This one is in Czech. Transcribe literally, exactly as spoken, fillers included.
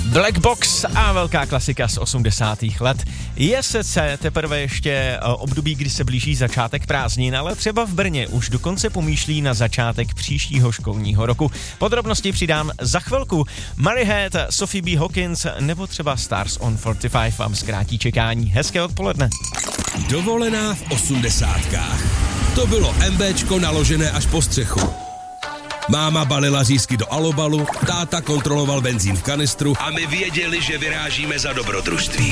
Black Box a velká klasika z osmdesátých let. Je sice teprve ještě období, kdy se blíží začátek prázdnin, ale třeba v Brně už dokonce pomýšlí na začátek příštího školního roku. Podrobnosti přidám za chvilku. Mary Head, Sophie B. Hawkins nebo třeba Stars on čtyřicet pět vám zkrátí čekání. Hezké odpoledne. Dovolená v osmdesátkách. To bylo MBčko naložené až po střechu. Máma balila řízky do alobalu, táta kontroloval benzín v kanistru a my věděli, že vyrážíme za dobrodružství.